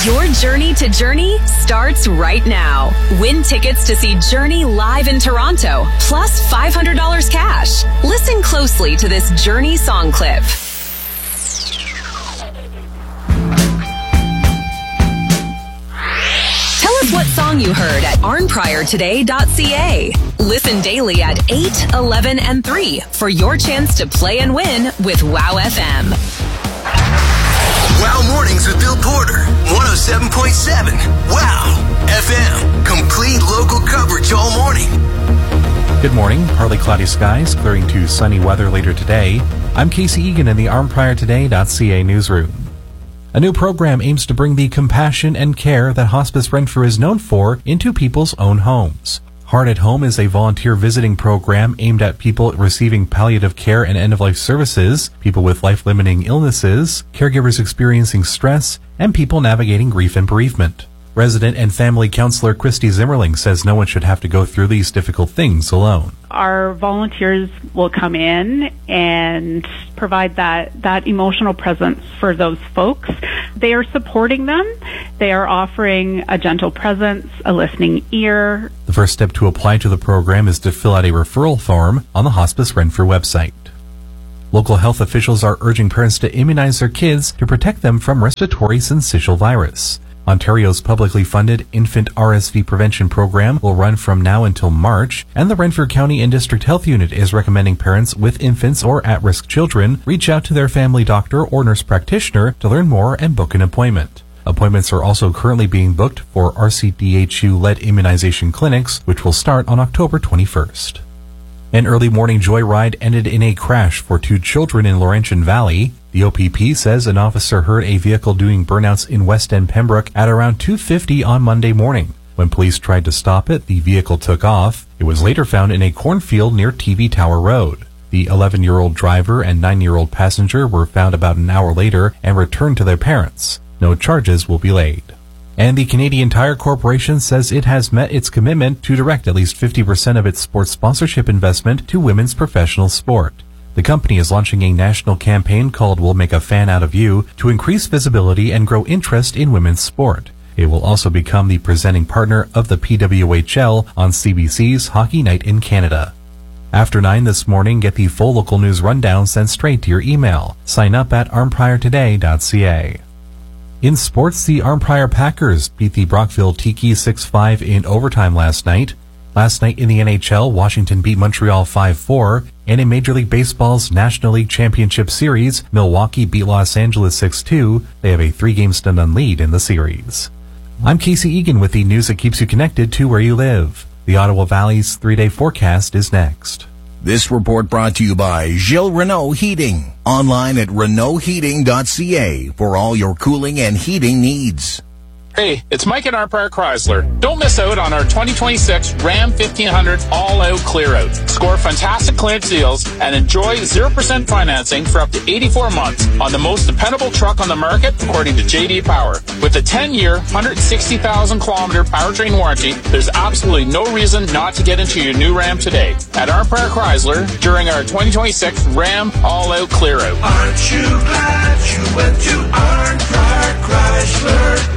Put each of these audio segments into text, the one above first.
Your journey to Journey starts right now. Win tickets to see Journey live in Toronto, plus $500 cash. Listen closely to this Journey song clip. Tell us what song you heard at arnpriortoday.ca. Listen daily at 8, 11, and 3 for your chance to play and win with Wow FM. Wow Mornings with Bill Porter, 107.7. Wow FM. Complete local coverage all morning. Good morning. Partly cloudy skies, clearing to sunny weather later today. I'm Casey Egan in the arnpriortoday.ca newsroom. A new program aims to bring the compassion and care that Hospice Renfrew is known for into people's own homes. Heart at Home is a volunteer visiting program aimed at people receiving palliative care and end-of-life services, people with life-limiting illnesses, caregivers experiencing stress, and people navigating grief and bereavement. Resident and family counselor Christy Zimmerling says no one should have to go through these difficult things alone. Our volunteers will come in and provide that emotional presence for those folks. They are supporting them. They are offering a gentle presence, a listening ear. The first step to apply to the program is to fill out a referral form on the Hospice Renfrew website. Local health officials are urging parents to immunize their kids to protect them from respiratory syncytial virus. Ontario's publicly funded infant RSV prevention program will run from now until March, and the Renfrew County and District Health Unit is recommending parents with infants or at-risk children reach out to their family doctor or nurse practitioner to learn more and book an appointment. Appointments are also currently being booked for RCDHU-led immunization clinics, which will start on October 21st. An early morning joyride ended in a crash for 2 children in Laurentian Valley. The OPP says an officer heard a vehicle doing burnouts in West End Pembroke at around 2:50 on Monday morning. When police tried to stop it, the vehicle took off. It was later found in a cornfield near TV Tower Road. The 11-year-old driver and 9-year-old passenger were found about an hour later and returned to their parents. No charges will be laid. And the Canadian Tire Corporation says it has met its commitment to direct at least 50% of its sports sponsorship investment to women's professional sport. The company is launching a national campaign called We'll Make a Fan Out of You to increase visibility and grow interest in women's sport. It will also become the presenting partner of the PWHL on CBC's Hockey Night in Canada. After 9 this morning, get the full local news rundown sent straight to your email. Sign up at arnpriortoday.ca. In sports, the Arnprior Packers beat the Brockville Tiki 6-5 in overtime last night. Last night in the NHL, Washington beat Montreal 5-4, and in Major League Baseball's National League Championship Series, Milwaukee beat Los Angeles 6-2. They have a 3-game stand-on lead in the series. I'm Casey Egan with the news that keeps you connected to where you live. The Ottawa Valley's 3-day forecast is next. This report brought to you by Gilles Renault Heating. Online at RenaultHeating.ca for all your cooling and heating needs. Hey, it's Mike at Arnprior Chrysler. Don't miss out on our 2026 Ram 1500 all-out clear-out. Score fantastic clearance deals and enjoy 0% financing for up to 84 months on the most dependable truck on the market, according to J.D. Power. With a 10-year, 160,000-kilometer powertrain warranty, there's absolutely no reason not to get into your new Ram today. At Arnprior Chrysler, during our 2026 Ram all-out clear-out. Aren't you glad you went to Arnprior Chrysler?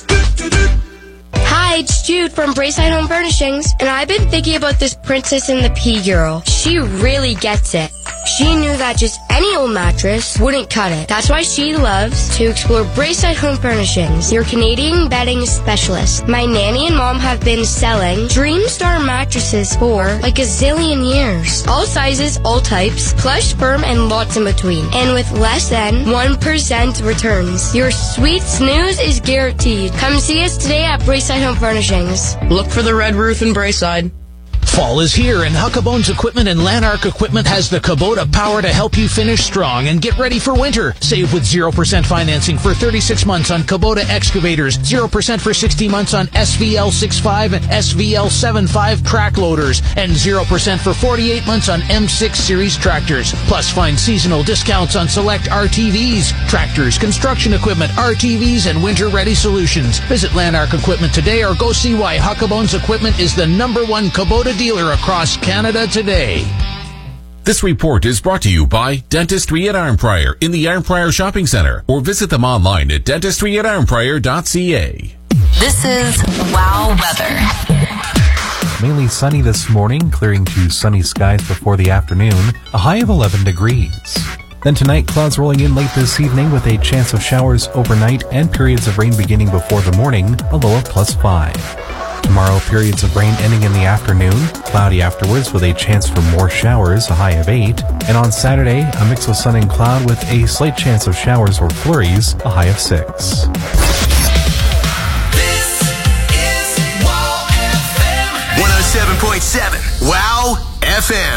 Hi, it's Jude from Braeside Home Furnishings, and I've been thinking about this Princess and the Pea Girl. She really gets it. She knew that just any old mattress wouldn't cut it. That's why she loves to explore Braeside Home Furnishings, your Canadian bedding specialist. My nanny and mom have been selling Dreamstar mattresses for like a zillion years. All sizes, all types, plush, firm, and lots in between. And with less than 1% returns. Your sweet snooze is guaranteed. Come see us today at Braeside Home Furnishings. Look for the red roof in Braeside. Fall is here, and Huckabones Equipment and Lanark Equipment has the Kubota power to help you finish strong and get ready for winter. Save with 0% financing for 36 months on Kubota excavators, 0% for 60 months on SVL 6.5 and SVL 7.5 track loaders, and 0% for 48 months on M6 series tractors. Plus, find seasonal discounts on select RTVs, tractors, construction equipment, RTVs, and winter-ready solutions. Visit Lanark Equipment today or go see why Huckabones Equipment is the #1 Kubota dealer across Canada today. This report is brought to you by Dentistry at Arnprior in the Arnprior Shopping Center, or visit them online at dentistryarnprior.ca. This is Wow Weather. Mainly sunny this morning, clearing to sunny skies before the afternoon, a high of 11 degrees. Then tonight, clouds rolling in late this evening with a chance of showers overnight and periods of rain beginning before the morning, a low of +5. Tomorrow, periods of rain ending in the afternoon, cloudy afterwards with a chance for more showers, a high of 8. And on Saturday, a mix of sun and cloud with a slight chance of showers or flurries, a high of 6. This is Wow FM 107.7 Wow FM.